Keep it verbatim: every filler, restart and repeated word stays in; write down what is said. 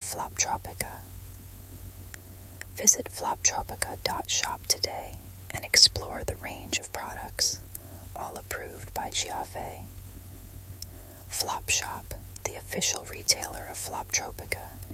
Floptropica. Visit floptropica dot shop today and explore the range of products, all approved by Giave. Flop Shop, the official retailer of Floptropica,